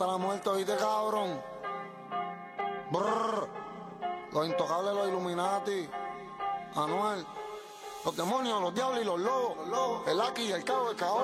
La muerte, oíste, cabrón. Brrr. Los intocables, los Illuminati. Anuel. Los demonios, los diablos y los lobos. El Aki, el Cabo, el Cao.